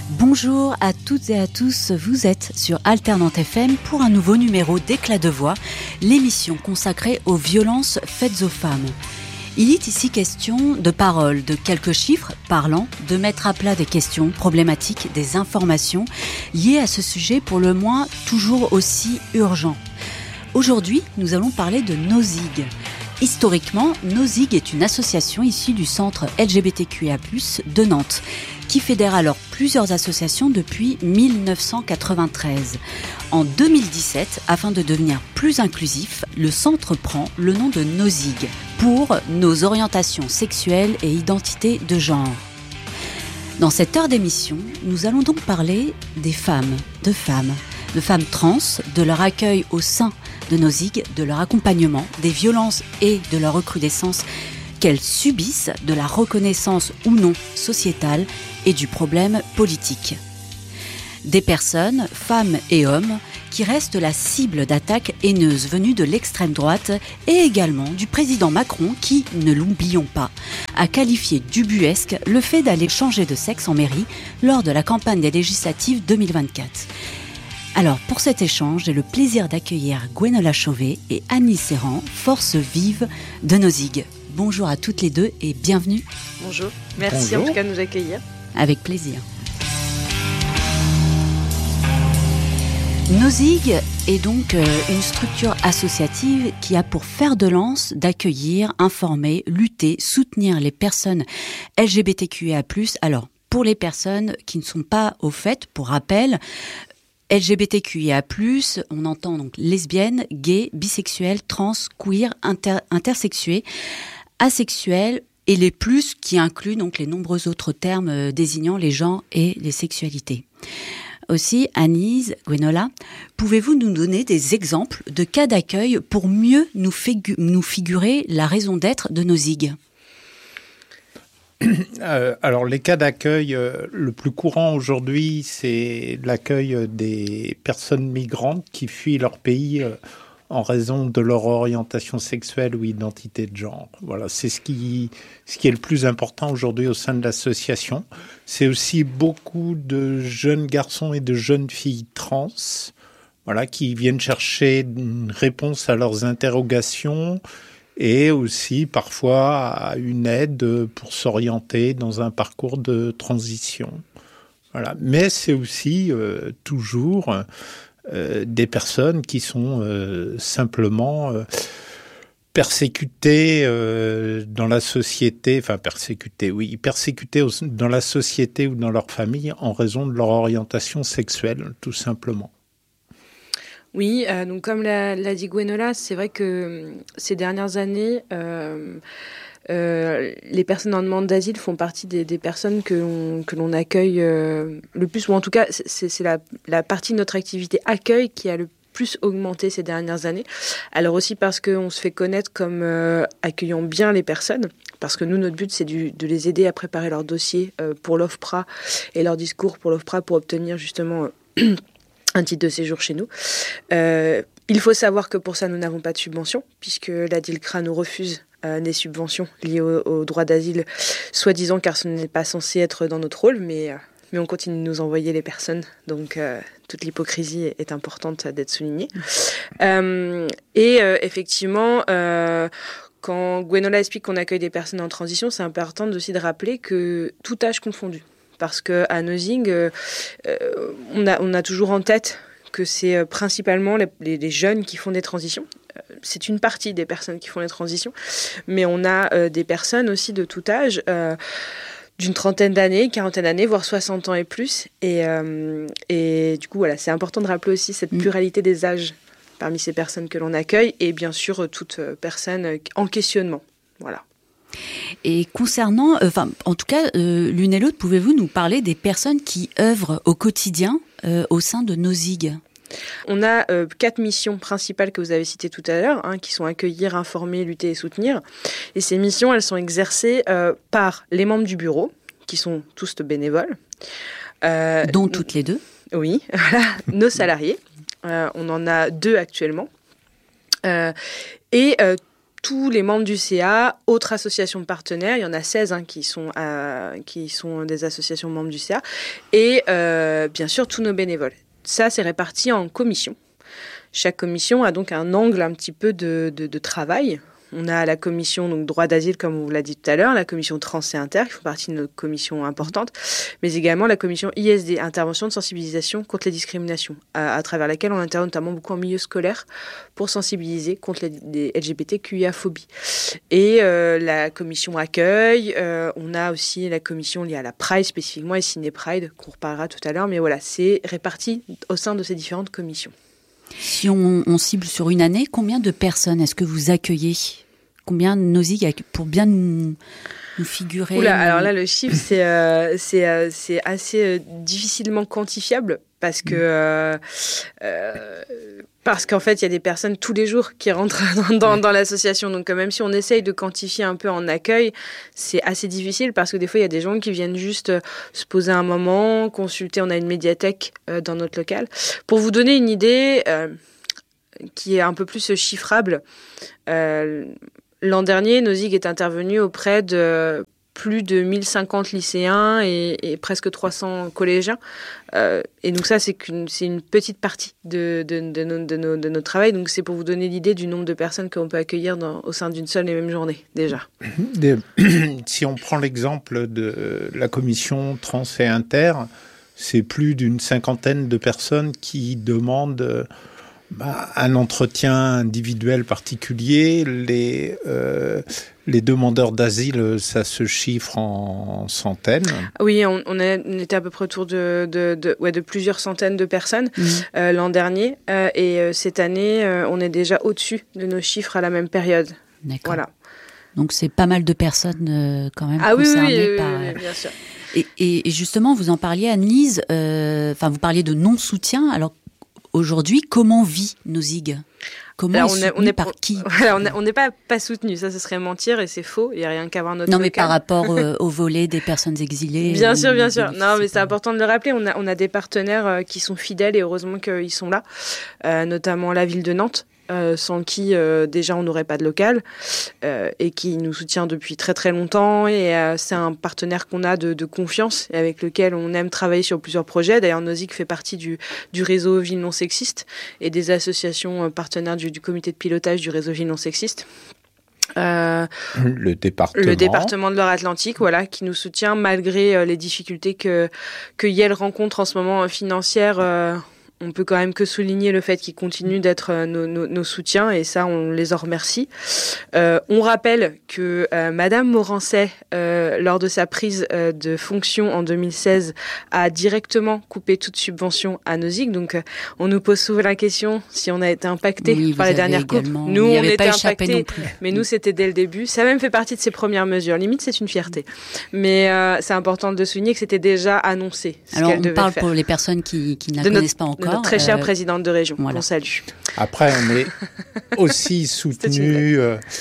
Bonjour à toutes et à tous, vous êtes sur Alternante FM pour un nouveau numéro d'Éclat de voix, l'émission consacrée aux violences faites aux femmes. Il est ici question de paroles, de quelques chiffres parlants, de mettre à plat des questions problématiques, des informations liées à ce sujet pour le moins toujours aussi urgent. Aujourd'hui, nous allons parler de Nozig. Historiquement, Nozig est une association issue du centre LGBTQIA+, de Nantes, qui fédère alors plusieurs associations depuis 1993. En 2017, afin de devenir plus inclusif, le centre prend le nom de Nozig pour nos orientations sexuelles et identités de genre. Dans cette heure d'émission, nous allons donc parler des femmes trans, de leur accueil au sein de Nozig, de leur accompagnement, des violences et de leur recrudescence qu'elles subissent, de la reconnaissance ou non sociétale et du problème politique. Des personnes, femmes et hommes, qui restent la cible d'attaques haineuses venues de l'extrême droite et également du président Macron qui, ne l'oublions pas, a qualifié d'ubuesque le fait d'aller changer de sexe en mairie lors de la campagne des législatives 2024. Alors, pour cet échange, j'ai le plaisir d'accueillir Gwenola Chauvet et Annie Serran, force vive de Nozig. Bonjour à toutes les deux et bienvenue. Bonjour, merci en tout cas de nous accueillir. Avec plaisir. Nozig est donc une structure associative qui a pour fer de lance d'accueillir, informer, lutter, soutenir les personnes LGBTQIA+. Alors, pour les personnes qui ne sont pas au fait, pour rappel, LGBTQIA+, on entend donc lesbiennes, gays, bisexuels, trans, queer, intersexués, asexuels et les plus qui incluent donc les nombreux autres termes désignant les genres et les sexualités. Aussi, Anise, Gwenola, pouvez-vous nous donner des exemples de cas d'accueil pour mieux nous figurer la raison d'être de Nozig ? Alors, les cas d'accueil, le plus courant aujourd'hui, c'est l'accueil des personnes migrantes qui fuient leur pays en raison de leur orientation sexuelle ou identité de genre. Voilà, c'est ce qui est le plus important aujourd'hui au sein de l'association. C'est aussi beaucoup de jeunes garçons et de jeunes filles trans, voilà, qui viennent chercher une réponse à leurs interrogations et aussi parfois une aide pour s'orienter dans un parcours de transition. Voilà. Mais c'est aussi toujours des personnes qui sont simplement persécutées dans la société, persécutées dans la société ou dans leur famille en raison de leur orientation sexuelle, tout simplement. Oui, donc comme l'a dit Gwenola, c'est vrai que ces dernières années, les personnes en demande d'asile font partie des personnes que l'on accueille le plus, ou en tout cas c'est la partie de notre activité accueil qui a le plus augmenté ces dernières années. Alors aussi parce qu'on se fait connaître comme accueillant bien les personnes, parce que nous, notre but, c'est de les aider à préparer leur dossier pour l'OFPRA et leur discours pour l'OFPRA pour obtenir justement un titre de séjour chez nous. Il faut savoir que pour ça, nous n'avons pas de subvention, puisque la DILCRA nous refuse des subventions liées au droit d'asile, soi-disant car ce n'est pas censé être dans notre rôle, mais on continue de nous envoyer les personnes, donc toute l'hypocrisie est importante d'être soulignée. Effectivement, quand Gwenola explique qu'on accueille des personnes en transition, c'est important aussi de rappeler que tout âge confondu. Parce qu'à Nozig, on a toujours en tête que c'est principalement les jeunes qui font des transitions. C'est une partie des personnes qui font les transitions, mais on a des personnes aussi de tout âge, d'une trentaine d'années, quarantaine d'années, voire 60 ans et plus. Et du coup, voilà, c'est important de rappeler aussi cette pluralité des âges parmi ces personnes que l'on accueille, et bien sûr, toute personne en questionnement. Voilà. Et concernant, en tout cas, l'une et l'autre, pouvez-vous nous parler des personnes qui œuvrent au quotidien au sein de Nozig ? On a 4 missions principales que vous avez citées tout à l'heure, qui sont accueillir, informer, lutter et soutenir. Et ces missions, elles sont exercées par les membres du bureau, qui sont tous bénévoles. Dont toutes les deux. Oui, voilà, nos salariés. On en a 2 actuellement. Et tous les membres du CA, autres associations partenaires, il y en a 16 qui sont des associations membres du CA, et bien sûr tous nos bénévoles. Ça, c'est réparti en commissions. Chaque commission a donc un angle un petit peu de travail. On a la commission donc droit d'asile, comme on vous l'a dit tout à l'heure, la commission trans et inter, qui font partie de nos commissions importantes, mais également la commission ISD, intervention de sensibilisation contre les discriminations, à travers laquelle on intervient notamment beaucoup en milieu scolaire pour sensibiliser contre les LGBTQIA-phobie. Et la commission accueil, on a aussi la commission liée à la Pride spécifiquement et Ciné Pride, qu'on reparlera tout à l'heure, mais voilà, c'est réparti au sein de ces différentes commissions. Si on cible sur une année, combien de personnes est-ce que vous accueillez ? Combien de Nozig pour bien nous figurer ? Alors là, le chiffre, c'est assez difficilement quantifiable parce qu'en fait, il y a des personnes tous les jours qui rentrent dans l'association. Donc, même si on essaye de quantifier un peu en accueil, c'est assez difficile parce que des fois, il y a des gens qui viennent juste se poser un moment, consulter. On a une médiathèque dans notre local. Pour vous donner une idée qui est un peu plus chiffrable, l'an dernier, Nozig est intervenu auprès de plus de 1050 lycéens et presque 300 collégiens. Et donc ça, c'est une petite partie de notre travail. Donc c'est pour vous donner l'idée du nombre de personnes qu'on peut accueillir au sein d'une seule et même journée, déjà. Si on prend l'exemple de la commission trans et inter, c'est plus d'une cinquantaine de personnes qui demandent un entretien individuel particulier. Les demandeurs d'asile, ça se chiffre en centaines. Oui, on était à peu près autour de plusieurs centaines de personnes l'an dernier. Et cette année, on est déjà au-dessus de nos chiffres à la même période. D'accord. Voilà. Donc c'est pas mal de personnes quand même concernées par... Oui, bien sûr. Et justement, vous en parliez, Anne-Lise, vous parliez de non-soutien. Alors, aujourd'hui, comment vit Nozig ? Comment on est par qui ? On n'est pas soutenu, ça ce serait mentir et c'est faux, il n'y a rien qu'à voir notre local. Mais par rapport au volet des personnes exilées. Bien sûr. Non, mais c'est important de le rappeler, on a des partenaires qui sont fidèles et heureusement qu'ils sont là, notamment la ville de Nantes. Sans qui déjà on n'aurait pas de local et qui nous soutient depuis très très longtemps et c'est un partenaire qu'on a de confiance et avec lequel on aime travailler sur plusieurs projets. D'ailleurs, Nozig fait partie du réseau Ville non sexiste et des associations partenaires du comité de pilotage du réseau Ville non sexiste. Le département de Loire-Atlantique, voilà, qui nous soutient malgré les difficultés que Yale rencontre en ce moment financières. On peut quand même que souligner le fait qu'ils continuent d'être nos soutiens et ça, on les en remercie. On rappelle que Madame Morancet, lors de sa prise de fonction en 2016, a directement coupé toute subvention à Nozig. Donc, on nous pose souvent la question si on a été impacté par les dernières coupes. Nous, on était impactés, mais nous, c'était dès le début. Ça a même fait partie de ses premières mesures. Limite, c'est une fierté. Mais c'est important de souligner que c'était déjà annoncé ce qu'elle devait faire. Alors, on parle pour les personnes qui ne la connaissent pas encore. Notre très chère présidente de région, voilà. qu'on salue. Après, on est aussi soutenu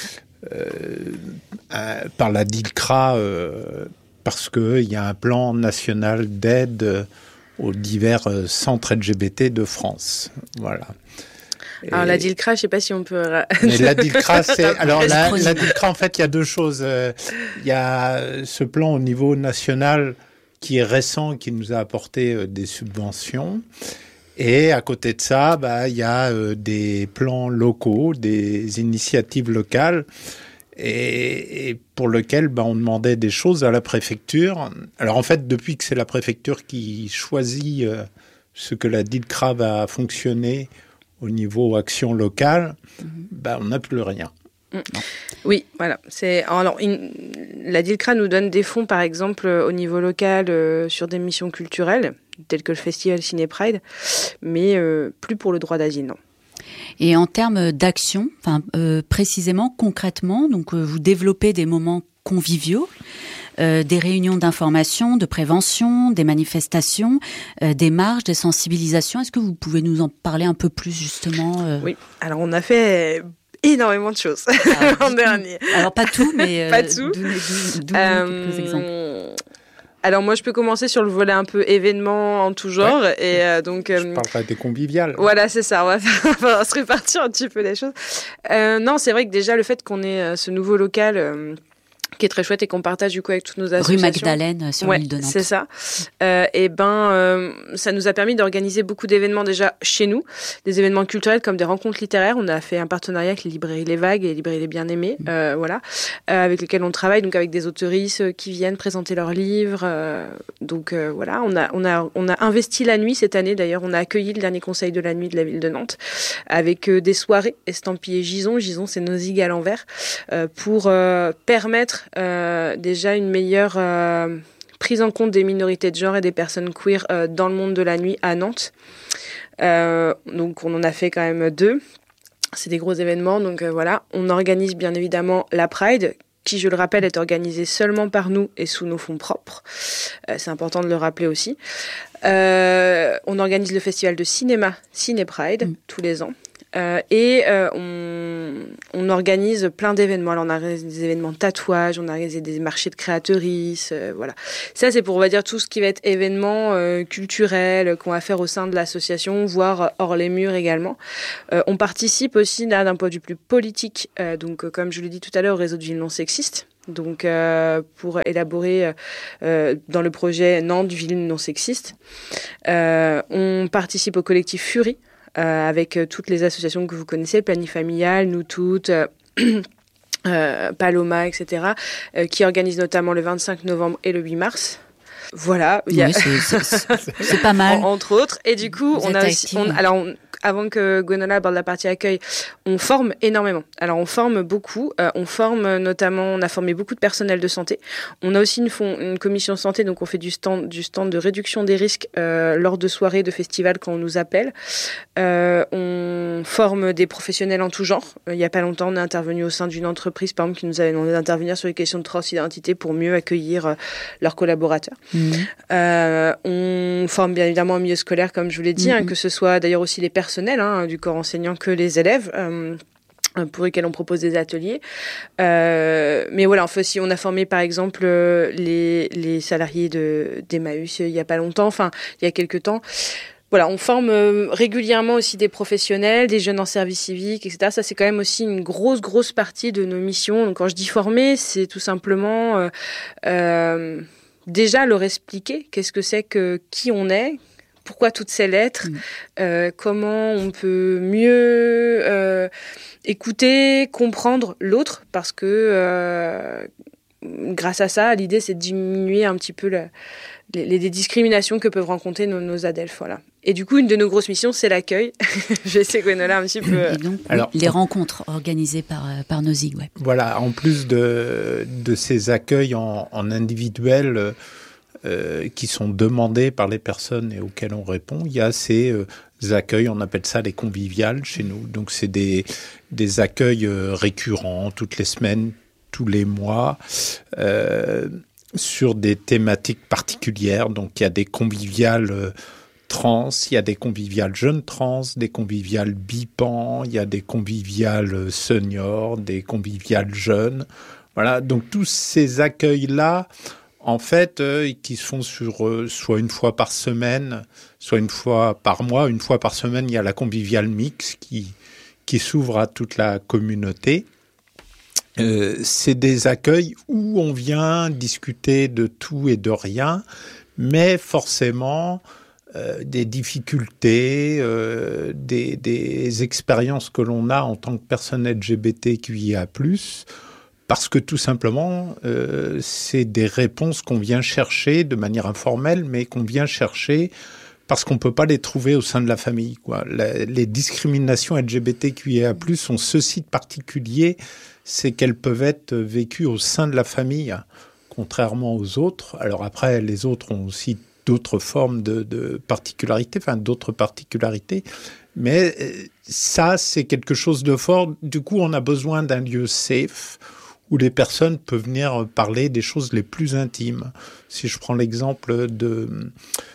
par la DILCRA parce qu'il y a un plan national d'aide aux divers centres LGBT de France. Voilà. Alors la DILCRA, je ne sais pas si on peut... Mais la DILCRA, la DILCRA, en fait, il y a deux choses. Il y a ce plan au niveau national qui est récent, qui nous a apporté des subventions. Et à côté de ça, il y a des plans locaux, des initiatives locales, et pour lesquelles on demandait des choses à la préfecture. Alors en fait, depuis que c'est la préfecture qui choisit ce que la DILCRA va fonctionner au niveau action locale, on n'a plus rien. Oui, voilà. La DILCRA nous donne des fonds, par exemple, au niveau local sur des missions culturelles, telles que le festival Ciné Pride, mais plus pour le droit d'asile, non. Et en termes d'action, précisément, concrètement, donc vous développez des moments conviviaux, des réunions d'information, de prévention, des manifestations, des marches, des sensibilisations. Est-ce que vous pouvez nous en parler un peu plus, justement Oui, alors on a fait... énormément de choses l'an dernier. Alors pas tout, mais pas tout. Donnez quelques exemples. Alors moi, je peux commencer sur le volet un peu événement en tout genre. Ouais. Et donc, je parlerai des conviviales. Voilà, c'est ça. On va se répartir un petit peu les choses. Non, c'est vrai que déjà, le fait qu'on ait ce nouveau local... qui est très chouette et qu'on partage du coup avec toutes nos associations. Rue Magdalene sur l'île de Nantes. C'est ça. Ça nous a permis d'organiser beaucoup d'événements déjà chez nous, des événements culturels comme des rencontres littéraires. On a fait un partenariat avec les librairies Les Vagues et les librairies Les Bien-Aimés, avec lesquels on travaille, donc avec des autoristes qui viennent présenter leurs livres. Voilà, on a investi la nuit cette année. D'ailleurs, on a accueilli le dernier conseil de la nuit de la ville de Nantes avec des soirées estampillées Gison. Gison, c'est Nozig à l'envers, pour permettre déjà une meilleure prise en compte des minorités de genre et des personnes queer dans le monde de la nuit à Nantes. Donc on en a fait quand même 2. C'est des gros événements, donc voilà. On organise bien évidemment la Pride, qui, je le rappelle, est organisée seulement par nous et sous nos fonds propres. C'est important de le rappeler aussi. On organise le festival de cinéma Ciné Pride tous les ans. On organise plein d'événements. Alors, on organise des événements de tatouage, on organise des marchés de créatrices, voilà. Ça, c'est pour, on va dire, tout ce qui va être événements culturels qu'on va faire au sein de l'association, voire hors les murs également. On participe aussi, là, d'un point de vue plus politique, donc, comme je l'ai dit tout à l'heure, au réseau de villes non sexistes. Donc, pour élaborer dans le projet Nantes, ville non sexiste. On participe au collectif Fury, avec toutes les associations que vous connaissez, Planif Familial, Nous Toutes, Paloma, etc., qui organisent notamment le 25 novembre et le 8 mars. Voilà, c'est pas mal. Entre autres. Et du coup, on a aussi... avant que Gwenola aborde la partie accueil, on forme énormément. Alors, on forme beaucoup. On forme notamment, on a formé beaucoup de personnel de santé. On a aussi une commission santé, donc on fait du stand de réduction des risques lors de soirées, de festivals quand on nous appelle. On forme des professionnels en tout genre. Il n'y a pas longtemps, on est intervenu au sein d'une entreprise, par exemple, qui nous avait demandé d'intervenir sur les questions de transidentité pour mieux accueillir leurs collaborateurs. On forme bien évidemment au milieu scolaire, comme je vous l'ai dit, que ce soit d'ailleurs aussi les personnels du corps enseignant que les élèves, pour lesquels on propose des ateliers. Mais voilà, on a formé par exemple les salariés d'Emmaüs il n'y a pas longtemps, il y a quelques temps. Voilà, on forme régulièrement aussi des professionnels, des jeunes en service civique, etc. Ça, c'est quand même aussi une grosse partie de nos missions. Donc, quand je dis former, c'est tout simplement déjà leur expliquer qu'est-ce que c'est que qui on est, pourquoi toutes ces lettres, comment on peut mieux écouter, comprendre l'autre, parce que grâce à ça, l'idée c'est de diminuer un petit peu les discriminations que peuvent rencontrer nos adelphes. Voilà. Et du coup, une de nos grosses missions, c'est l'accueil. Je vais essayer Gwenola un petit peu. Et donc, les rencontres organisées par Nozig. Ouais. Voilà, en plus de ces accueils en individuel qui sont demandés par les personnes et auxquels on répond, il y a ces accueils, on appelle ça les conviviales chez nous. Donc, c'est des accueils récurrents, toutes les semaines, tous les mois, sur des thématiques particulières. Donc, il y a des conviviales trans, il y a des conviviales jeunes trans, des conviviales bipans, il y a des conviviales seniors, des conviviales jeunes. Voilà, donc tous ces accueils-là, en fait, qui se font sur soit une fois par semaine, soit une fois par mois. Une fois par semaine, il y a la conviviale mix qui s'ouvre à toute la communauté. C'est des accueils où on vient discuter de tout et de rien, mais forcément des difficultés, des expériences que l'on a en tant que personne LGBTQIA+, parce que tout simplement, c'est des réponses qu'on vient chercher de manière informelle, mais qu'on vient chercher parce qu'on ne peut pas les trouver au sein de la famille, quoi. Les discriminations LGBTQIA+, ont ceci de particulier, c'est qu'elles peuvent être vécues au sein de la famille, contrairement aux autres. Alors après, les autres ont aussi d'autres formes de particularités, d'autres particularités. Mais ça, c'est quelque chose de fort. Du coup, on a besoin d'un lieu safe où les personnes peuvent venir parler des choses les plus intimes. Si je prends l'exemple de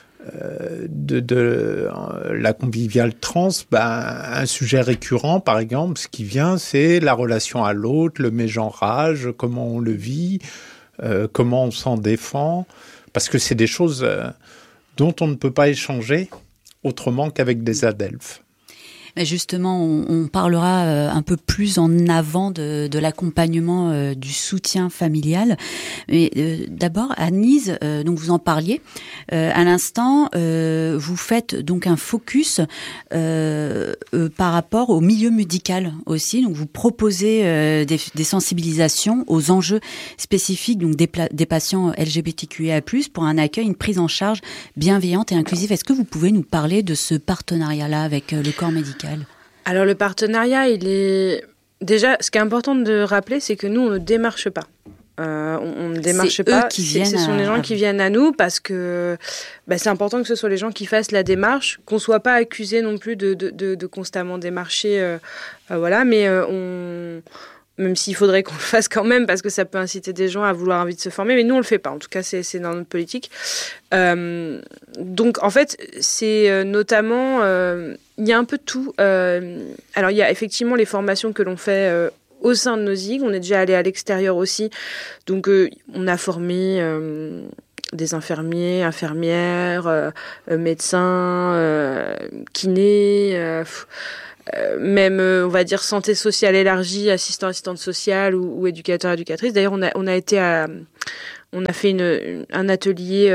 la conviviale trans, un sujet récurrent, par exemple, ce qui vient, c'est la relation à l'autre, le mégenrage, comment on le vit, comment on s'en défend. parce que c'est des choses dont on ne peut pas échanger autrement qu'avec des adelphes. Justement, on parlera un peu plus en avant de l'accompagnement du soutien familial. Mais d'abord, Anne-Lise, donc vous en parliez à l'instant, vous faites donc un focus par rapport au milieu médical aussi. Donc vous proposez des sensibilisations aux enjeux spécifiques donc des patients LGBTQIA+, pour un accueil, une prise en charge bienveillante et inclusive. Est-ce que vous pouvez nous parler de ce partenariat-là avec le corps médical ? Alors le partenariat, il est... Déjà, ce qui est important de rappeler, c'est que nous, on ne démarche pas. On ne démarche pas. Ce sont les gens qui viennent à nous parce que c'est important que ce soit les gens qui fassent la démarche, qu'on ne soit pas accusé non plus de constamment démarcher. Voilà, mais même s'il faudrait qu'on le fasse quand même, parce que ça peut inciter des gens à vouloir envie de se former, mais nous, on ne le fait pas. En tout cas, c'est dans notre politique. Donc, en fait, c'est notamment... il y a un peu de tout. Alors, il y a effectivement les formations que l'on fait au sein de nos ZIG. On est déjà allé à l'extérieur aussi. Donc, on a formé... des infirmiers, infirmières, médecins, kinés... même, on va dire, santé sociale élargie, assistante sociale ou éducateur, éducatrice. D'ailleurs, on a été on a fait un atelier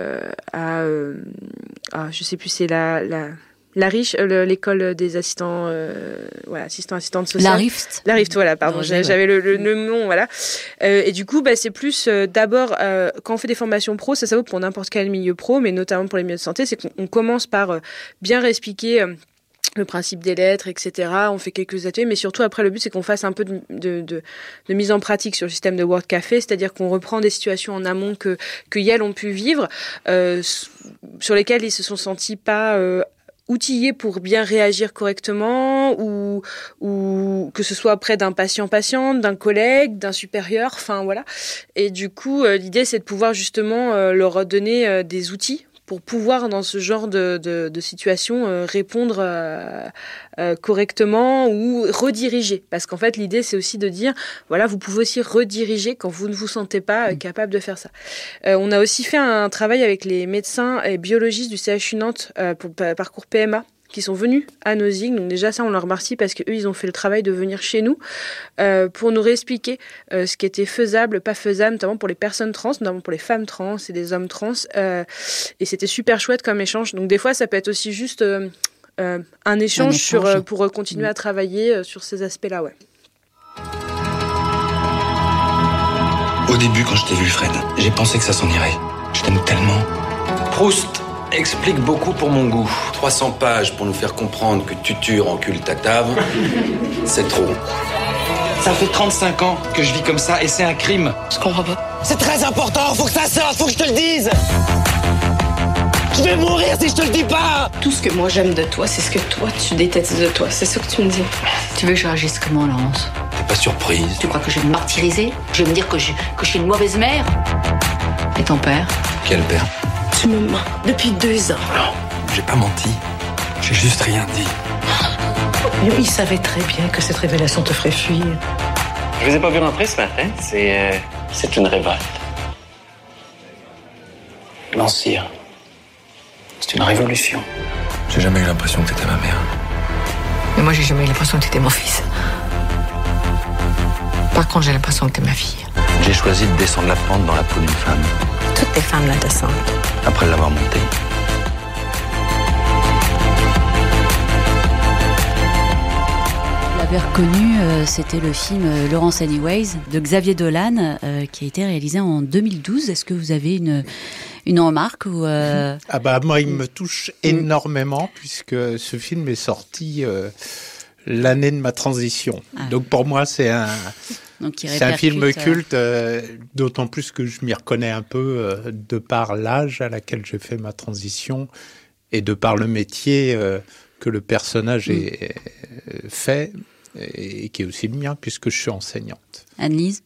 je sais plus, c'est la RICH, l'école des assistants, assistantes sociales. La RIFT, voilà, pardon, j'avais le nom, voilà. Et du coup, c'est plus, d'abord, quand on fait des formations pro, ça vaut pour n'importe quel milieu pro, mais notamment pour les milieux de santé, c'est qu'on commence par bien réexpliquer le principe des lettres, etc. On fait quelques ateliers, mais surtout après le but c'est qu'on fasse un peu de mise en pratique sur le système de World Café, c'est-à-dire qu'on reprend des situations en amont que Yale ont pu vivre, sur lesquelles ils se sont sentis pas outillés pour bien réagir correctement, ou que ce soit auprès d'un patient-patiente, d'un collègue, d'un supérieur, enfin voilà. Et du coup, l'idée c'est de pouvoir justement leur donner des outils pour pouvoir, dans ce genre de situation, répondre correctement ou rediriger. Parce qu'en fait, l'idée, c'est aussi de dire, voilà, vous pouvez aussi rediriger quand vous ne vous sentez pas capable de faire ça. On a aussi fait un travail avec les médecins et biologistes du CHU Nantes pour le parcours PMA, qui sont venus à nos ZIG. Donc déjà ça, on leur remercie parce qu'eux, ils ont fait le travail de venir chez nous pour nous réexpliquer ce qui était faisable, pas faisable, notamment pour les personnes trans, notamment pour les femmes trans et les hommes trans. Et c'était super chouette comme échange. Donc des fois, ça peut être aussi juste un échange pour continuer à travailler sur ces aspects-là, ouais. Au début, quand je t'ai vu, Fred, j'ai pensé que ça s'en irait. Je t'aime tellement. Proust explique beaucoup pour mon goût. 300 pages pour nous faire comprendre que Tutu encule Tactave, c'est trop. Ça fait 35 ans que je vis comme ça et c'est un crime. Je comprends pas. C'est très important, faut que ça sorte, faut que je te le dise. Je vais mourir si je te le dis pas. Tout ce que moi j'aime de toi, c'est ce que toi tu détestes de toi. C'est ça que tu me dis. Tu veux que j'agisse comment, Laurence? T'es pas surprise? Tu crois que je vais me martyriser? Je vais me dire que je suis une mauvaise mère? Et ton père? Quel père? Tu me mens depuis 2 ans. Non, j'ai pas menti. J'ai juste rien dit. Il savait très bien que cette révélation te ferait fuir. Je vous ai pas vu rentrer ce matin. C'est une révolte. Non, sire. C'est une révolution. J'ai jamais eu l'impression que t'étais ma mère. Mais moi, j'ai jamais eu l'impression que t'étais mon fils. Par contre, j'ai l'impression que t'es ma fille. J'ai choisi de descendre la pente dans la peau d'une femme. Toutes les femmes la descendent. Après l'avoir montée. Vous l'avez reconnu, c'était le film Laurence Anyways de Xavier Dolan qui a été réalisé en 2012. Est-ce que vous avez une remarque ou Moi, il me touche énormément puisque ce film est sorti l'année de ma transition. Donc pour moi, c'est un film culte, d'autant plus que je m'y reconnais un peu de par l'âge à laquelle j'ai fait ma transition et de par le métier que le personnage est fait et qui est aussi le mien puisque je suis enseignante. Anne-Lise?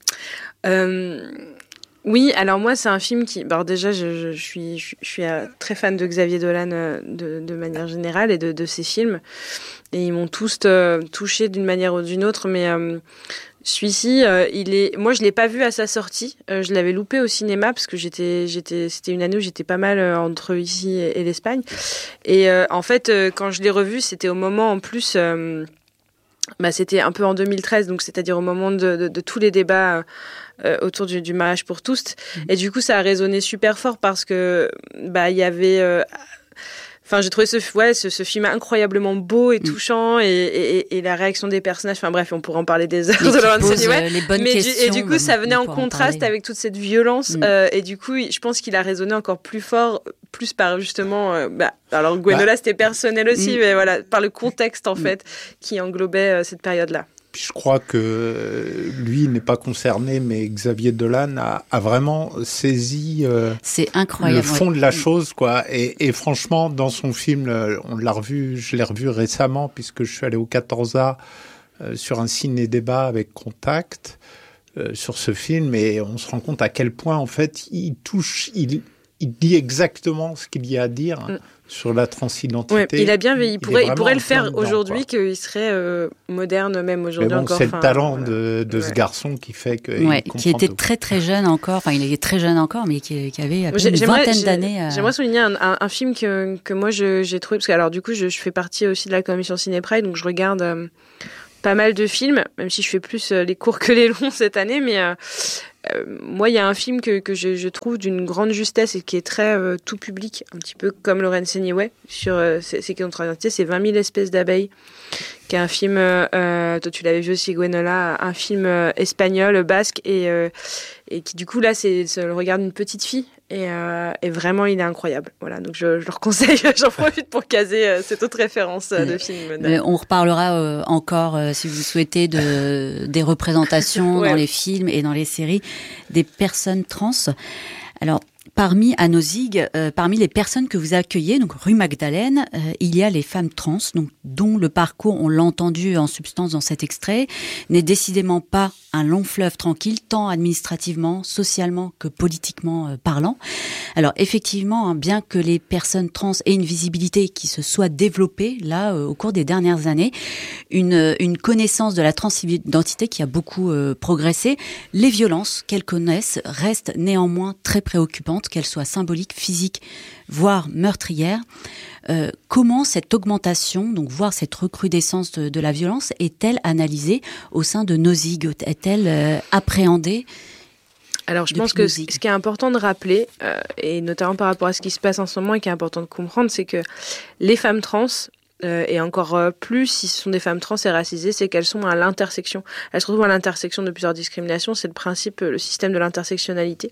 Oui, alors moi, c'est un film qui... déjà, je suis très fan de Xavier Dolan de manière générale et de ses films. Et ils m'ont tous touchée d'une manière ou d'une autre. Mais Celui-ci, moi je l'ai pas vu à sa sortie. Je l'avais loupé au cinéma parce que c'était une année où j'étais pas mal entre ici et l'Espagne. Et en fait, quand je l'ai revu, c'était au moment en plus, c'était un peu en 2013, donc c'est-à-dire au moment de tous les débats autour du mariage pour tous. Et du coup, ça a résonné super fort parce que il y avait. J'ai trouvé ce film incroyablement beau et touchant et la réaction des personnages. Enfin bref, on pourrait en parler des heures de Laurence Olivier. Les bonnes questions. Et du coup, ça venait en contraste avec toute cette violence. Et du coup, je pense qu'il a résonné encore plus fort, plus par justement. Alors Gwenola, c'était personnel aussi, mais voilà, par le contexte en fait qui englobait cette période-là. Puis je crois que lui n'est pas concerné, mais Xavier Dolan a vraiment saisi c'est incroyable, le fond de la chose, quoi. Et franchement, dans son film, je l'ai revu récemment, puisque je suis allé au 14A sur un ciné-débat avec Contact sur ce film, et on se rend compte à quel point, en fait, il dit exactement ce qu'il y a à dire sur la transidentité. Ouais, il a bien, il pourrait le faire aujourd'hui, qu'il serait moderne même aujourd'hui encore. C'est le talent de ce garçon qui fait que qui était tout. Très très jeune encore. Enfin, il est très jeune encore, mais qui avait à peu près une vingtaine d'années. J'aimerais souligner un film que moi j'ai trouvé, parce que alors du coup je fais partie aussi de la commission Ciné Pride, donc je regarde pas mal de films, même si je fais plus les courts que les longs cette année, mais moi, il y a un film que je trouve d'une grande justesse et qui est très tout public, un petit peu comme Lawrence Anyway, sur ces contre-identités, c'est 20 000 espèces d'abeilles, qui est un film, toi tu l'avais vu aussi, Gwenola, un film espagnol, basque, et qui du coup, là, c'est le regard d'une petite fille, et vraiment, il est incroyable. Voilà, donc je le conseille, j'en profite pour caser cette autre référence de film. On reparlera encore, si vous souhaitez, des représentations dans les films et dans les séries des personnes trans. Alors, parmi les personnes que vous accueillez, donc rue Magdalene, il y a les femmes trans, donc dont le parcours, on l'a entendu en substance dans cet extrait, n'est décidément pas un long fleuve tranquille, tant administrativement, socialement que politiquement parlant. Alors effectivement, bien que les personnes trans aient une visibilité qui se soit développée là au cours des dernières années, une connaissance de la transidentité qui a beaucoup progressé, les violences qu'elles connaissent restent néanmoins très préoccupantes, qu'elles soient symboliques, physiques, voire meurtrières. Comment cette augmentation, donc voire cette recrudescence de la violence, est-elle analysée au sein de Nozig? Est-elle appréhendée? Alors je pense que ce qui est important de rappeler, et notamment par rapport à ce qui se passe en ce moment et qui est important de comprendre, c'est que les femmes trans, et encore plus si ce sont des femmes trans et racisées, c'est qu'elles sont à l'intersection. Elles se retrouvent à l'intersection de plusieurs discriminations, c'est le principe, le système de l'intersectionnalité.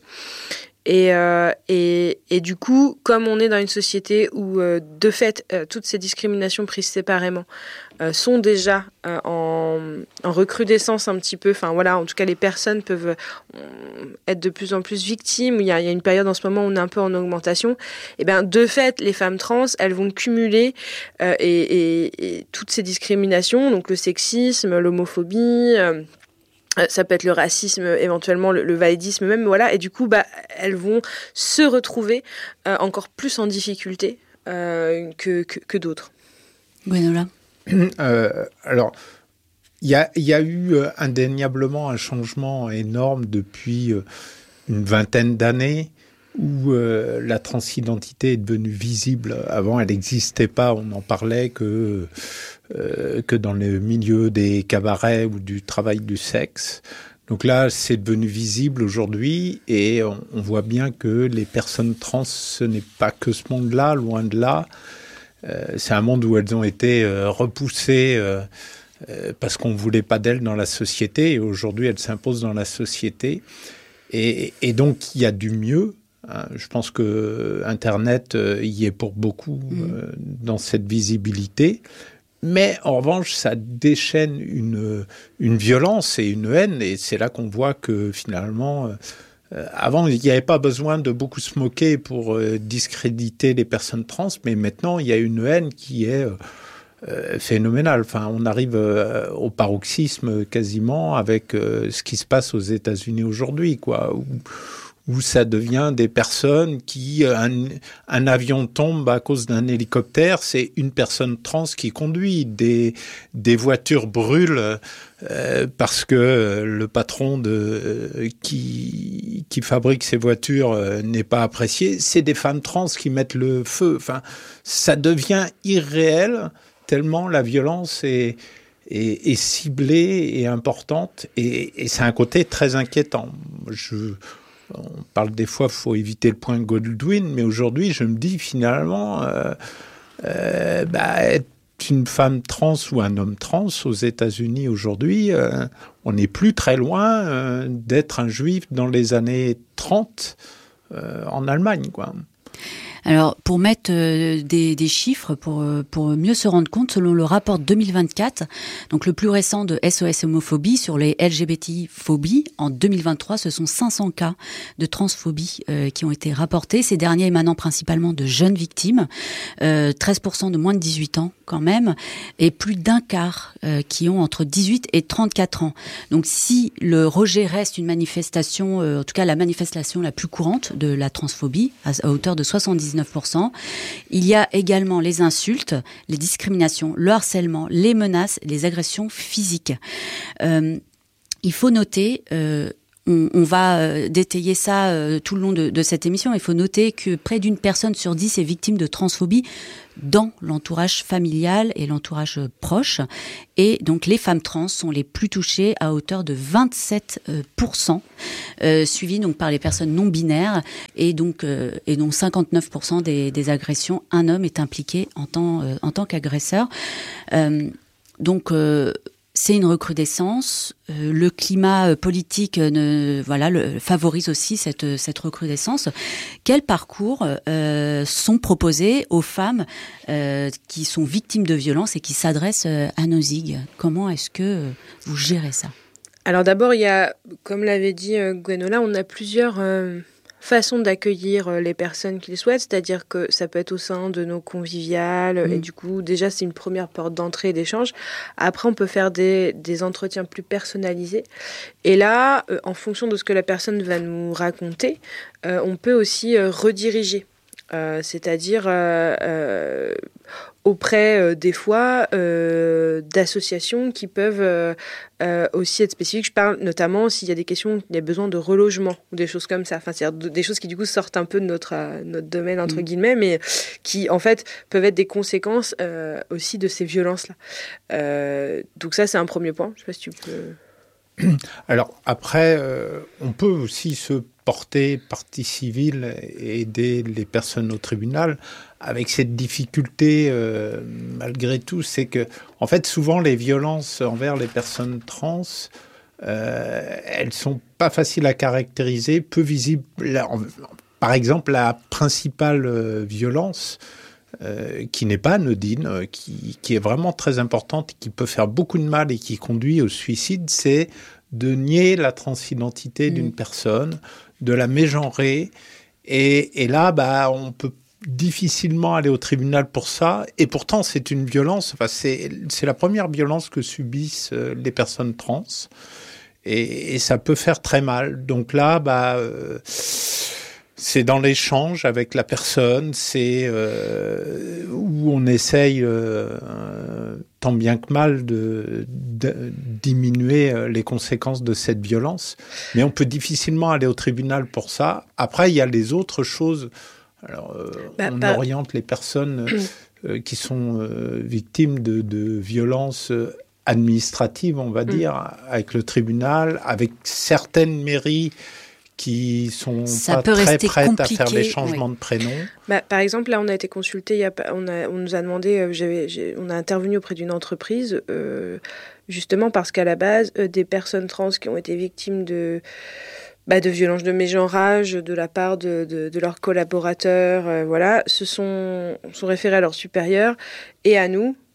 Et du coup, comme on est dans une société où, de fait, toutes ces discriminations prises séparément sont déjà en recrudescence un petit peu, enfin voilà, en tout cas les personnes peuvent être de plus en plus victimes, il y a une période en ce moment où on est un peu en augmentation, et bien de fait, les femmes trans, elles vont cumuler et toutes ces discriminations, donc le sexisme, l'homophobie... ça peut être le racisme, éventuellement le validisme même, voilà. Et du coup, elles vont se retrouver encore plus en difficulté que d'autres. Gwenola. Alors, il y a eu indéniablement un changement énorme depuis une vingtaine d'années où la transidentité est devenue visible. Avant, elle n'existait pas, on n'en parlait que dans le milieu des cabarets ou du travail du sexe. Donc là, c'est devenu visible aujourd'hui et on voit bien que les personnes trans, ce n'est pas que ce monde-là, loin de là. C'est un monde où elles ont été repoussées parce qu'on ne voulait pas d'elles dans la société et aujourd'hui, elles s'imposent dans la société. Et donc, il y a du mieux. Je pense que Internet y est pour beaucoup dans cette visibilité. Mais en revanche, ça déchaîne une violence et une haine. Et c'est là qu'on voit que finalement, avant, il n'y avait pas besoin de beaucoup se moquer pour discréditer les personnes trans. Mais maintenant, il y a une haine qui est phénoménale. Enfin, on arrive au paroxysme quasiment avec ce qui se passe aux États-Unis aujourd'hui, quoi. Où où ça devient des personnes qui... Un avion tombe à cause d'un hélicoptère, c'est une personne trans qui conduit. Des voitures brûlent parce que le patron qui fabrique ces voitures n'est pas apprécié. C'est des femmes trans qui mettent le feu. Enfin, ça devient irréel tellement la violence est ciblée et importante, et c'est un côté très inquiétant. On parle des fois, il faut éviter le point Goldwyn, mais aujourd'hui, je me dis finalement, être une femme trans ou un homme trans aux États-Unis aujourd'hui, on n'est plus très loin d'être un juif dans les années 30 en Allemagne, quoi. Alors, pour mettre des chiffres, pour mieux se rendre compte, selon le rapport 2024, donc le plus récent de SOS Homophobie sur les LGBTI-phobies, en 2023, ce sont 500 cas de transphobie qui ont été rapportés, ces derniers émanant principalement de jeunes victimes, 13% de moins de 18 ans quand même, et plus d'un quart qui ont entre 18 et 34 ans. Donc si le rejet reste une manifestation, en tout cas la manifestation la plus courante de la transphobie, à hauteur de 79%, il y a également les insultes, les discriminations, le harcèlement, les menaces, les agressions physiques. Il faut noter... On va détailler ça tout le long de cette émission. Il faut noter que près d'une personne sur 10 est victime de transphobie dans l'entourage familial et l'entourage proche. Et donc les femmes trans sont les plus touchées à hauteur de 27%, suivies donc par les personnes non binaires, et donc 59% des agressions. Un homme est impliqué en tant qu'agresseur. C'est une recrudescence. Le climat politique favorise aussi cette recrudescence. Quels parcours sont proposés aux femmes qui sont victimes de violences et qui s'adressent à Nozig? Comment est-ce que vous gérez ça? Alors d'abord, il y a, comme l'avait dit Gwenola, on a plusieurs façon d'accueillir les personnes qui le souhaitent, c'est-à-dire que ça peut être au sein de nos conviviales, et du coup, déjà, c'est une première porte d'entrée et d'échange. Après, on peut faire des entretiens plus personnalisés. Et là, en fonction de ce que la personne va nous raconter, on peut aussi rediriger. C'est-à-dire auprès des fois d'associations qui peuvent aussi être spécifiques. Je parle notamment s'il y a des questions, il y a besoin de relogement ou des choses comme ça. Enfin, c'est-à-dire des choses qui du coup sortent un peu de notre domaine entre guillemets, mais qui en fait peuvent être des conséquences aussi de ces violences-là. Donc ça, c'est un premier point. Je sais pas si tu peux. Alors après, on peut aussi se porter partie civile et aider les personnes au tribunal. Avec cette difficulté, malgré tout, c'est que, en fait, souvent les violences envers les personnes trans, elles sont pas faciles à caractériser, peu visibles. Par exemple, la principale violence, qui n'est pas anodine, qui est vraiment très importante, qui peut faire beaucoup de mal et qui conduit au suicide, c'est de nier la transidentité d'une personne, de la mégenrer. Et là, on peut difficilement aller au tribunal pour ça. Et pourtant, c'est une violence. Enfin, c'est la première violence que subissent les personnes trans. Et ça peut faire très mal. Donc là, c'est dans l'échange avec la personne, c'est où on essaye tant bien que mal de diminuer les conséquences de cette violence. Mais on peut difficilement aller au tribunal pour ça. Après, il y a les autres choses. Alors, on oriente les personnes qui sont victimes de violences administratives, on va dire, avec le tribunal, avec certaines mairies qui sont pas très prêtes à faire les changements de prénom. Par exemple, là, on a été consulté, on nous a demandé, on a intervenu auprès d'une entreprise, justement parce qu'à la base, des personnes trans qui ont été victimes de violences de mégenrage de la part de leurs collaborateurs, se sont référés à leurs supérieurs et à nous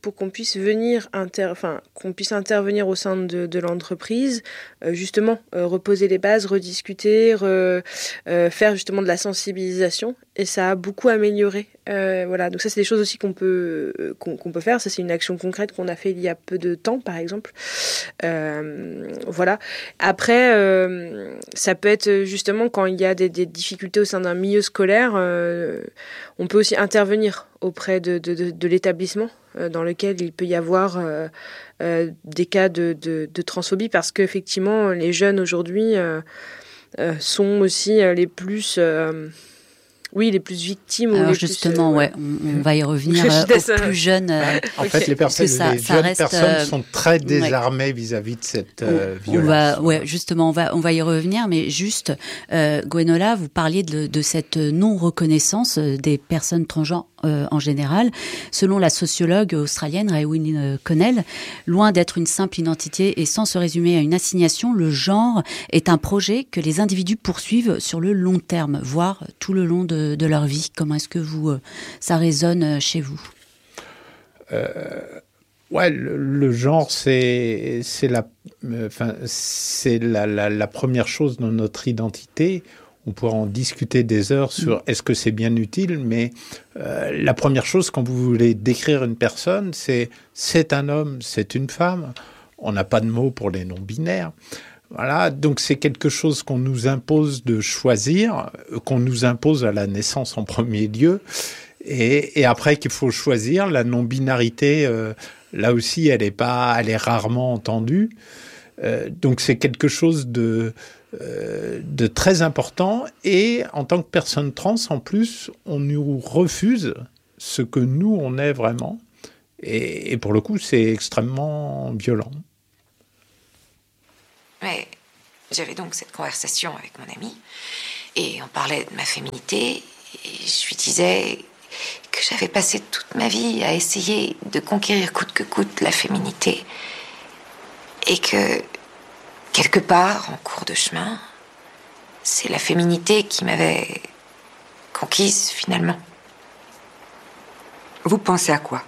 pour qu'on puisse qu'on puisse intervenir au sein de l'entreprise, justement reposer les bases, rediscuter, faire justement de la sensibilisation, et ça a beaucoup amélioré. Voilà, donc ça c'est des choses aussi qu'on peut faire. Ça c'est une action concrète qu'on a fait il y a peu de temps, par exemple. Voilà. Après, ça peut être justement quand il y a des difficultés au sein d'un milieu scolaire, on peut aussi intervenir auprès de l'établissement dans lequel il peut y avoir des cas de transphobie, parce qu'effectivement les jeunes aujourd'hui sont aussi les plus victimes. Alors justement, on va y revenir aux plus jeunes. En fait, les jeunes personnes sont très désarmées vis-à-vis de cette violence. Justement, on va y revenir, mais juste, Gwenola, vous parliez de cette non-reconnaissance des personnes transgenres en général. Selon la sociologue australienne Raewyn Connell, loin d'être une simple identité et sans se résumer à une assignation, le genre est un projet que les individus poursuivent sur le long terme, voire tout le long de leur vie. Comment est-ce que ça résonne chez vous ? Le genre, c'est la première chose dans notre identité. On pourra en discuter des heures sur est-ce que c'est bien utile, mais la première chose quand vous voulez décrire une personne, c'est un homme, c'est une femme. On n'a pas de mots pour les non-binaires. Voilà, donc c'est quelque chose qu'on nous impose de choisir, qu'on nous impose à la naissance en premier lieu, et après qu'il faut choisir. La non-binarité, là aussi, elle est rarement entendue. Donc c'est quelque chose de très important, et en tant que personne trans, en plus, on nous refuse ce que nous, on est vraiment, et pour le coup, c'est extrêmement violent. Ouais, j'avais donc cette conversation avec mon ami, et on parlait de ma féminité, et je lui disais que j'avais passé toute ma vie à essayer de conquérir coûte que coûte la féminité, et que quelque part, en cours de chemin, c'est la féminité qui m'avait conquise, finalement. Vous pensez à quoi ?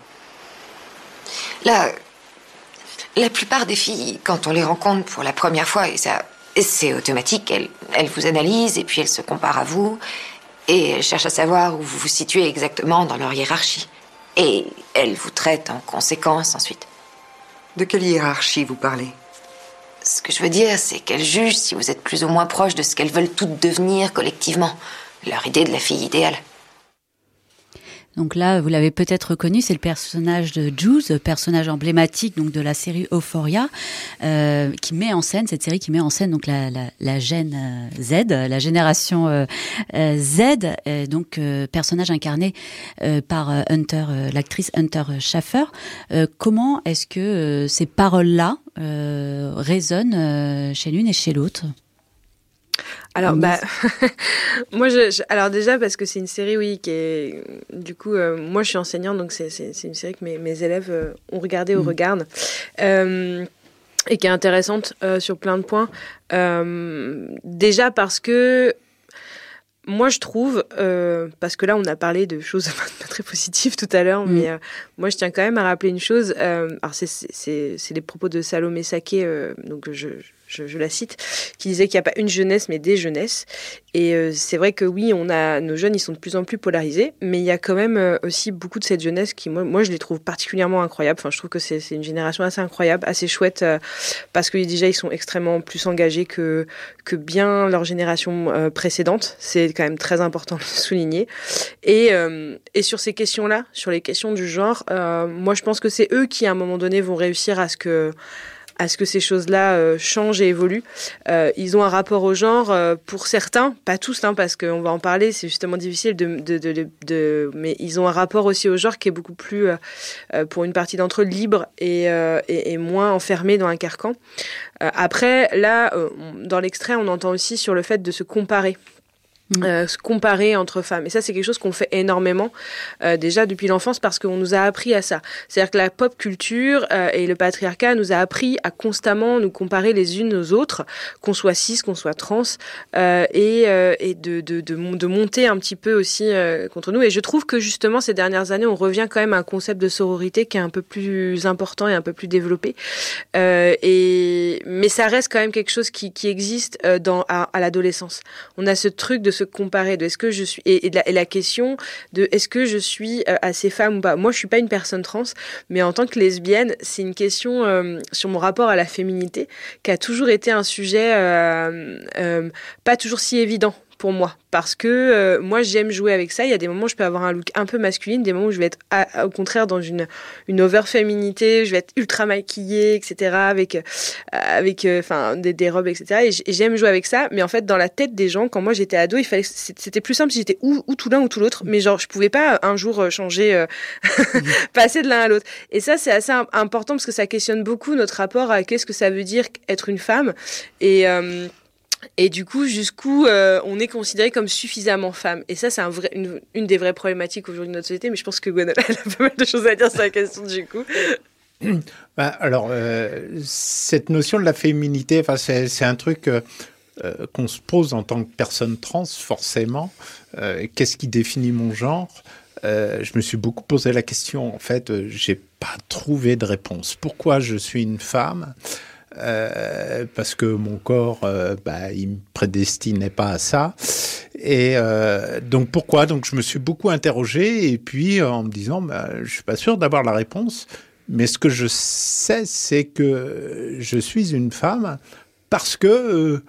Là, la plupart des filles, quand on les rencontre pour la première fois, et ça, c'est automatique, elles vous analysent, et puis elles se comparent à vous, et elles cherchent à savoir où vous vous situez exactement dans leur hiérarchie. Et elles vous traitent en conséquence, ensuite. De quelle hiérarchie vous parlez ? Ce que je veux dire, c'est qu'elles jugent si vous êtes plus ou moins proche de ce qu'elles veulent toutes devenir collectivement. Leur idée de la fille idéale. Donc là, vous l'avez peut-être reconnu, c'est le personnage de Jules, personnage emblématique donc de la série Euphoria, qui met en scène donc la Gen Z, la génération Z, donc personnage incarné par l'actrice Hunter Schafer. Comment est-ce que ces paroles-là résonnent chez l'une et chez l'autre ? Alors, moi, alors déjà, parce que c'est une série, qui est... Du coup, moi, je suis enseignante, donc c'est une série que mes élèves ont regardé ou regardent. Et qui est intéressante sur plein de points. Déjà parce que... Moi, je trouve, parce que là, on a parlé de choses pas très positives tout à l'heure, mais moi, je tiens quand même à rappeler une chose. Alors, c'est les propos de Salomé Saké, donc je la cite, qui disait qu'il n'y a pas une jeunesse, mais des jeunesses. Et c'est vrai que oui, nos jeunes, ils sont de plus en plus polarisés, mais il y a quand même aussi beaucoup de cette jeunesse qui, moi, je les trouve particulièrement incroyables. Enfin, je trouve que c'est une génération assez incroyable, assez chouette, parce que déjà, ils sont extrêmement plus engagés que bien leur génération précédente. C'est quand même très important de le souligner. Et sur ces questions-là, sur les questions du genre, moi, je pense que c'est eux qui, à un moment donné, vont réussir à ce que ces choses-là changent et évoluent. Ils ont un rapport au genre, pour certains, pas tous, parce qu'on va en parler, c'est justement difficile mais ils ont un rapport aussi au genre qui est beaucoup plus, pour une partie d'entre eux, libre et moins enfermé dans un carcan. Après, là, dans l'extrait, on entend aussi sur le fait de se comparer. Se comparer entre femmes. Et ça, c'est quelque chose qu'on fait énormément déjà depuis l'enfance parce qu'on nous a appris à ça. C'est-à-dire que la pop culture et le patriarcat nous a appris à constamment nous comparer les unes aux autres, qu'on soit cis, qu'on soit trans, et de monter un petit peu aussi contre nous. Et je trouve que justement, ces dernières années, on revient quand même à un concept de sororité qui est un peu plus important et un peu plus développé. Mais ça reste quand même quelque chose qui existe à l'adolescence. On a ce truc de se comparer, de est-ce que je suis et la question de est-ce que je suis assez femme ou pas. Moi, je suis pas une personne trans, mais en tant que lesbienne, c'est une question sur mon rapport à la féminité qui a toujours été un sujet pas toujours si évident pour moi, parce que moi j'aime jouer avec ça. Il y a des moments où je peux avoir un look un peu masculine, des moments où je vais être au contraire dans une over-féminité, je vais être ultra maquillée, etc., avec des robes, etc. Et j'aime jouer avec ça, mais en fait dans la tête des gens, quand moi j'étais ado, c'était plus simple si j'étais ou tout l'un ou tout l'autre, mais genre je pouvais pas un jour changer, passer de l'un à l'autre. Et ça c'est assez important parce que ça questionne beaucoup notre rapport à qu'est-ce que ça veut dire être une femme et du coup, jusqu'où on est considéré comme suffisamment femme. Et ça, c'est une des vraies problématiques aujourd'hui de notre société. Mais je pense que Gwenola, elle a pas mal de choses à dire sur la question du coup. Alors, cette notion de la féminité, c'est un truc qu'on se pose en tant que personne trans, forcément. Qu'est-ce qui définit mon genre ? Je me suis beaucoup posé la question. En fait, j'ai pas trouvé de réponse. Pourquoi je suis une femme ? Parce que mon corps, il me prédestinait pas à ça. Et donc pourquoi ? Donc je me suis beaucoup interrogé et puis en me disant, je suis pas sûr d'avoir la réponse. Mais ce que je sais, c'est que je suis une femme parce que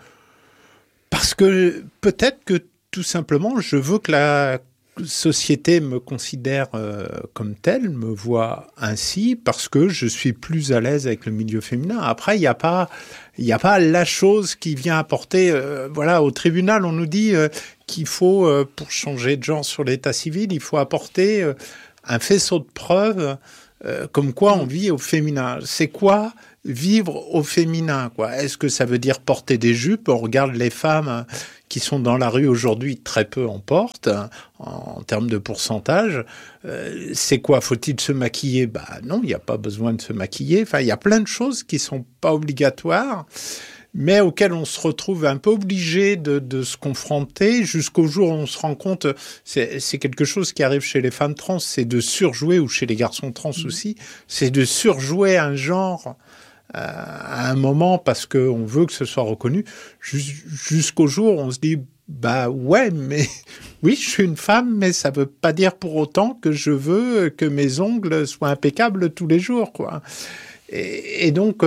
peut-être que tout simplement, je veux que la société me considère comme telle, me voit ainsi, parce que je suis plus à l'aise avec le milieu féminin. Après, il n'y a pas la chose qui vient apporter... au tribunal, on nous dit qu'il faut, pour changer de genre sur l'état civil, il faut apporter un faisceau de preuves comme quoi on vit au féminin. C'est quoi vivre au féminin, quoi ? Est-ce que ça veut dire porter des jupes ? On regarde les femmes qui sont dans la rue aujourd'hui, très peu en portent, en termes de pourcentage. C'est quoi ? Faut-il se maquiller ? Non, il n'y a pas besoin de se maquiller. Enfin, il y a plein de choses qui sont pas obligatoires, mais auxquelles on se retrouve un peu obligé de se confronter jusqu'au jour où on se rend compte, c'est quelque chose qui arrive chez les femmes trans, c'est de surjouer, ou chez les garçons trans aussi, c'est de surjouer un genre à un moment parce qu'on veut que ce soit reconnu, jusqu'au jour où on se dit, ouais, mais oui, je suis une femme, mais ça veut pas dire pour autant que je veux que mes ongles soient impeccables tous les jours, quoi. Et donc,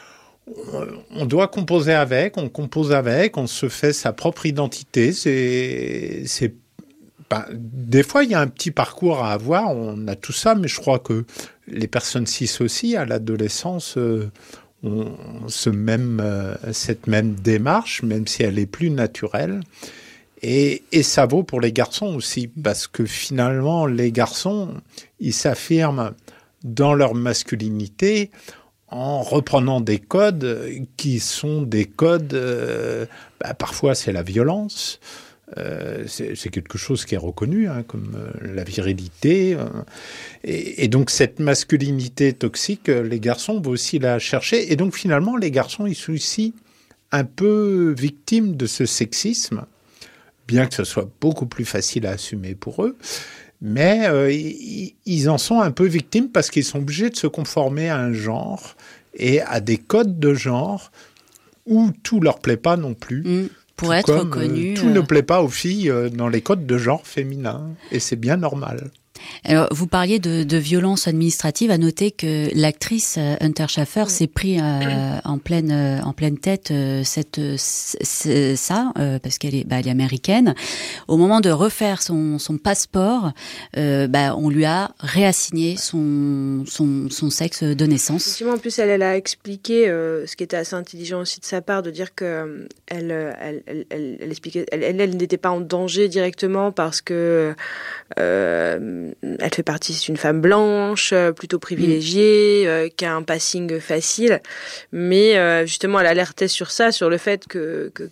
on doit composer avec, on compose avec, on se fait sa propre identité. Des fois, il y a un petit parcours à avoir, on a tout ça, mais je crois que les personnes cis aussi, à l'adolescence, ont cette même démarche, même si elle est plus naturelle. Et ça vaut pour les garçons aussi, parce que finalement, les garçons, ils s'affirment dans leur masculinité en reprenant des codes qui sont des codes... parfois, c'est la violence. C'est quelque chose qui est reconnu, comme la virilité. Et donc, cette masculinité toxique, les garçons vont aussi la chercher. Et donc, finalement, les garçons, ils sont aussi un peu victimes de ce sexisme, bien que ce soit beaucoup plus facile à assumer pour eux. Mais ils en sont un peu victimes parce qu'ils sont obligés de se conformer à un genre et à des codes de genre où tout leur plaît pas non plus. Pour être reconnu. Tout ne plaît pas aux filles dans les codes de genre féminin. Et c'est bien normal. Alors, vous parliez de violence administrative. À noter que l'actrice Hunter Schafer s'est pris en pleine tête parce qu'elle est américaine. Au moment de refaire son passeport, on lui a réassigné son sexe de naissance. Effectivement, en plus, elle a expliqué ce qui était assez intelligent aussi de sa part, de dire que elle expliquait, elle n'était pas en danger directement parce que elle fait partie, c'est une femme blanche, plutôt privilégiée, qui a un passing facile, mais justement elle alertait sur ça, sur le fait que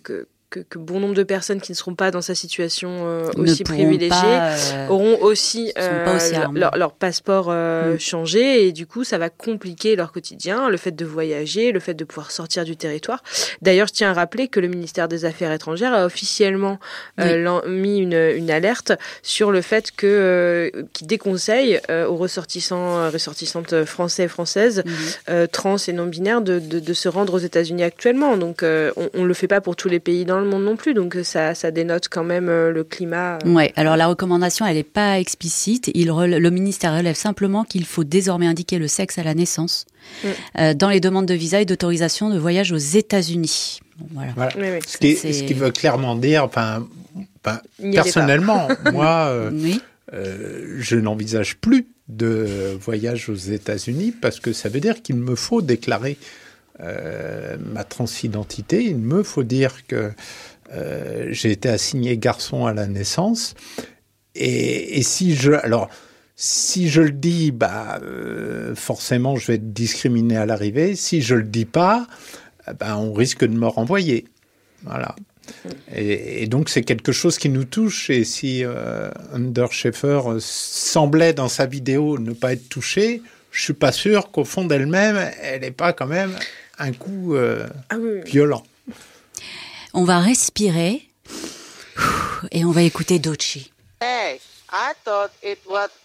que bon nombre de personnes qui ne seront pas dans sa situation aussi privilégiée auront aussi, leur passeport changé, et du coup ça va compliquer leur quotidien, le fait de voyager, le fait de pouvoir sortir du territoire. D'ailleurs, je tiens à rappeler que le ministère des Affaires étrangères a officiellement mis une alerte sur le fait qui déconseille aux ressortissantes français et françaises, trans et non-binaires, de se rendre aux États-Unis actuellement. Donc on le fait pas pour tous les pays dans le monde non plus, donc ça dénote quand même le climat. Ouais, alors la recommandation, elle n'est pas explicite. Le ministère relève simplement qu'il faut désormais indiquer le sexe à la naissance dans les demandes de visa et d'autorisation de voyage aux États-Unis. Bon, voilà. Oui. Ce qui veut clairement dire, personnellement, moi, je n'envisage plus de voyage aux États-Unis parce que ça veut dire qu'il me faut déclarer ma transidentité. Il me faut dire que j'ai été assigné garçon à la naissance. Et si je le dis, forcément, je vais être discriminé à l'arrivée. Si je le dis pas, on risque de me renvoyer. Voilà. Et donc, c'est quelque chose qui nous touche. Et si Under Schaeffer semblait, dans sa vidéo, ne pas être touchée, je suis pas sûr qu'au fond d'elle-même, elle n'ait pas quand même un coup violent. On va respirer et on va écouter Doechii. Hey, I thought it was